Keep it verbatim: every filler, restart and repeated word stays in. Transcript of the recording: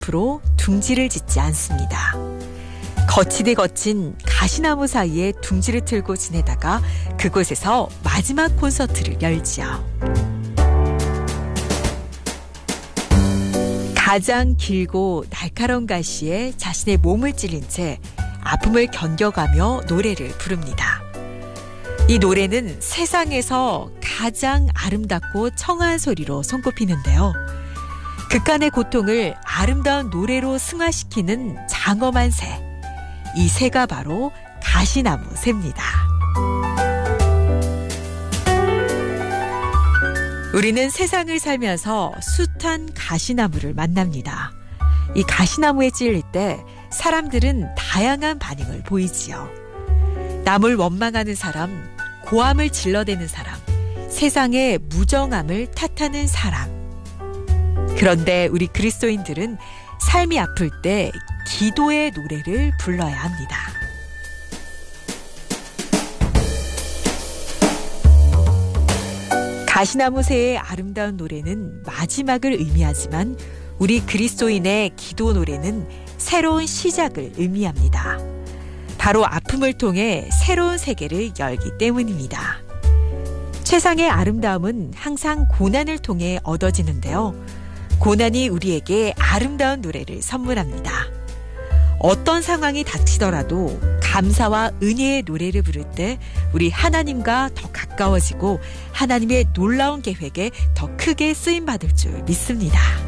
앞으로 둥지를 짓지 않습니다. 거치디 거친 가시나무 사이에 둥지를 틀고 지내다가 그곳에서 마지막 콘서트를 열지요. 가장 길고 날카로운 가시에 자신의 몸을 찔린 채 아픔을 견뎌가며 노래를 부릅니다. 이 노래는 세상에서 가장 아름답고 청아한 소리로 손꼽히는데요. 극간의 고통을 아름다운 노래로 승화시키는 장엄한 새. 이 새가 바로 가시나무 새입니다. 우리는 세상을 살면서 숱한 가시나무를 만납니다. 이 가시나무에 찔릴 때 사람들은 다양한 반응을 보이지요. 남을 원망하는 사람, 고함을 질러대는 사람, 세상의 무정함을 탓하는 사람. 그런데 우리 그리스도인들은 삶이 아플 때 기도의 노래를 불러야 합니다. 가시나무 새의 아름다운 노래는 마지막을 의미하지만 우리 그리스도인의 기도 노래는 새로운 시작을 의미합니다. 바로 아픔을 통해 새로운 세계를 열기 때문입니다. 세상의 아름다움은 항상 고난을 통해 얻어지는데요. 고난이 우리에게 아름다운 노래를 선물합니다. 어떤 상황이 닥치더라도 감사와 은혜의 노래를 부를 때 우리 하나님과 더 가까워지고 하나님의 놀라운 계획에 더 크게 쓰임받을 줄 믿습니다.